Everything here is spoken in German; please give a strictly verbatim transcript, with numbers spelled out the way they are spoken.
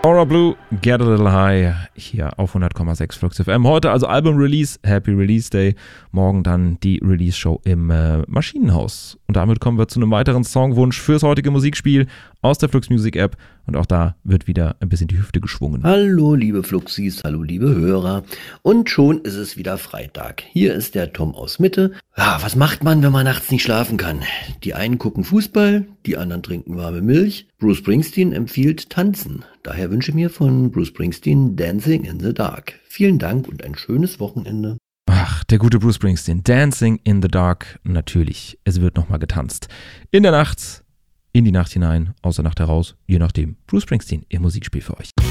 Aura Blue, Get a Little High, hier auf hundert Komma sechs Flux F M. Heute also Album-Release, Happy Release Day. Morgen dann die Release-Show im äh, Maschinenhaus. Und damit kommen wir zu einem weiteren Songwunsch fürs heutige Musikspiel aus der Flux Music App. Und auch da wird wieder ein bisschen die Hüfte geschwungen. Hallo liebe Fluxis, hallo liebe Hörer. Und schon ist es wieder Freitag. Hier ist der Tom aus Mitte. Ja, was macht man, wenn man nachts nicht schlafen kann? Die einen gucken Fußball, die anderen trinken warme Milch. Bruce Springsteen empfiehlt Tanzen. Daher wünsche ich mir von Bruce Springsteen Dancing in the Dark. Vielen Dank und ein schönes Wochenende. Ach, der gute Bruce Springsteen. Dancing in the Dark. Natürlich, es wird nochmal getanzt. In der Nacht, in die Nacht hinein, aus der Nacht heraus, je nachdem. Bruce Springsteen, ihr Musikspiel für euch.